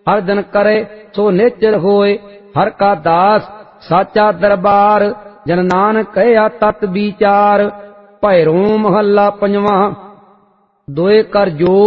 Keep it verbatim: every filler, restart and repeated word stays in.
हर दिन करे सो निश्चल होए, हर का दास साचा दरबार, जन नानक कहया तत विचार। भैरों महला पंजवा। दोए कर जोड़